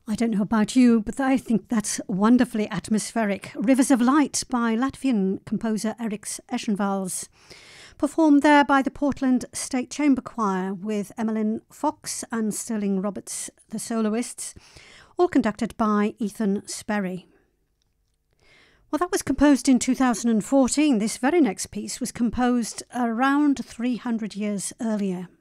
I don't know about you, but I think that's wonderfully atmospheric. Rivers of Light by Latvian composer Eriks Eschenvals, performed there by the Portland State Chamber Choir with Emmeline Fox and Sterling Roberts, the soloists, all conducted by Ethan Sperry. Well, that was composed in 2014. This very next piece was composed around 300 years earlier.